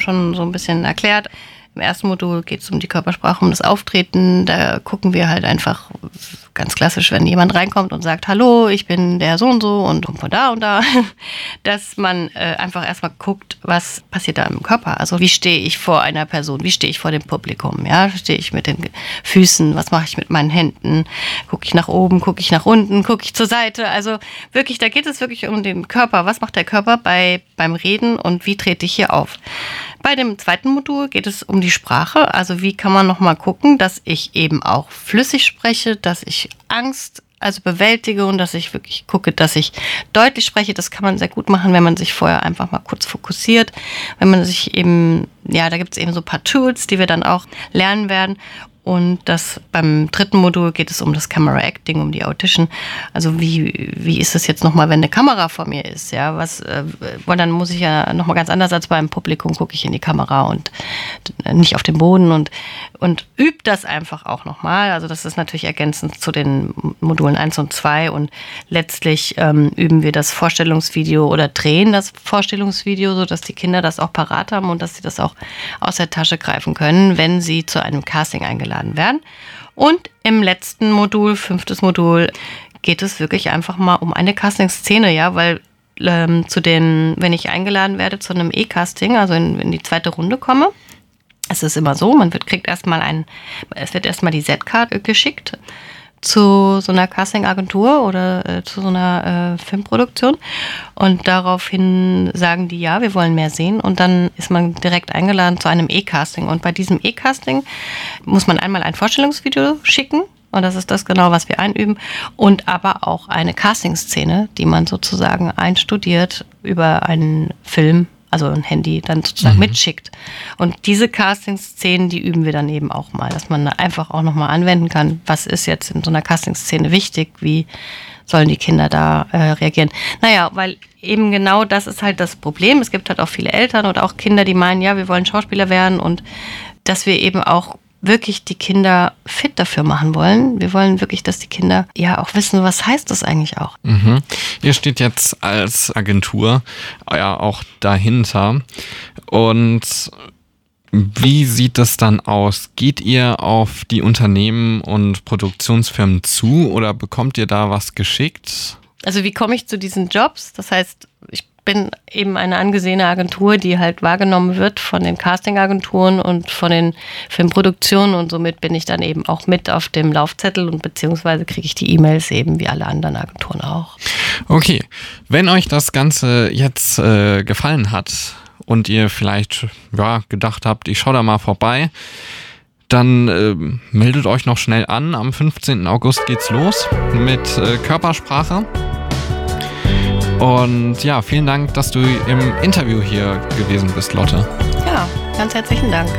schon so ein bisschen erklärt. Im ersten Modul geht es um die Körpersprache, um das Auftreten. Da gucken wir halt einfach ganz klassisch, wenn jemand reinkommt und sagt, hallo, ich bin der so und von da und da, dass man einfach erstmal guckt, was passiert da im Körper. Also wie stehe ich vor einer Person, wie stehe ich vor dem Publikum, ja, stehe ich mit den Füßen, was mache ich mit meinen Händen, gucke ich nach oben, gucke ich nach unten, gucke ich zur Seite. Also wirklich, da geht es wirklich um den Körper. Was macht der Körper beim Reden und wie trete ich hier auf? Bei dem zweiten Modul geht es um die Sprache. Also wie kann man nochmal gucken, dass ich eben auch flüssig spreche, dass ich Angst bewältige und dass ich wirklich gucke, dass ich deutlich spreche. Das kann man sehr gut machen, wenn man sich vorher einfach mal kurz fokussiert. Wenn man sich eben, ja, da gibt es eben so ein paar Tools, die wir dann auch lernen werden. Und beim dritten Modul geht es um das Camera Acting, um die Audition. Also wie ist es jetzt nochmal, wenn eine Kamera vor mir ist? Ja, dann muss ich ja nochmal ganz anders als beim Publikum, gucke ich in die Kamera und nicht auf den Boden und übe das einfach auch nochmal. Also das ist natürlich ergänzend zu den Modulen 1 und 2 und letztlich üben wir das Vorstellungsvideo oder drehen das Vorstellungsvideo, sodass die Kinder das auch parat haben und dass sie das auch aus der Tasche greifen können, wenn sie zu einem Casting eingeladen werden. Und im letzten Modul, 5. Modul, geht es wirklich einfach mal um eine Casting-Szene, ja, weil wenn ich eingeladen werde zu einem E-Casting, also in die zweite Runde komme, es ist immer so, es wird erstmal die Z-Card geschickt zu so einer Casting-Agentur oder zu so einer Filmproduktion und daraufhin sagen die, ja, wir wollen mehr sehen und dann ist man direkt eingeladen zu einem E-Casting und bei diesem E-Casting muss man einmal ein Vorstellungsvideo schicken und das ist das genau, was wir einüben und aber auch eine Casting-Szene, die man sozusagen einstudiert über einen Film, also ein Handy, dann sozusagen mitschickt. Und diese Casting-Szenen, die üben wir dann eben auch mal, dass man einfach auch nochmal anwenden kann, was ist jetzt in so einer Casting-Szene wichtig, wie sollen die Kinder da reagieren. Naja, weil eben genau das ist halt das Problem. Es gibt halt auch viele Eltern oder auch Kinder, die meinen, ja, wir wollen Schauspieler werden und dass wir eben auch wirklich die Kinder fit dafür machen wollen. Wir wollen wirklich, dass die Kinder ja auch wissen, was heißt das eigentlich auch. Mhm. Ihr steht jetzt als Agentur ja auch dahinter. Und wie sieht das dann aus? Geht ihr auf die Unternehmen und Produktionsfirmen zu oder bekommt ihr da was geschickt? Also wie komme ich zu diesen Jobs? Das heißt, ich bin eben eine angesehene Agentur, die halt wahrgenommen wird von den Castingagenturen und von den Filmproduktionen und somit bin ich dann eben auch mit auf dem Laufzettel und beziehungsweise kriege ich die E-Mails eben wie alle anderen Agenturen auch. Okay, wenn euch das Ganze jetzt gefallen hat und ihr vielleicht gedacht habt, ich schaue da mal vorbei, dann meldet euch noch schnell an. Am 15. August geht's los mit Körpersprache. Und ja, vielen Dank, dass du im Interview hier gewesen bist, Lotte. Ja, ganz herzlichen Dank.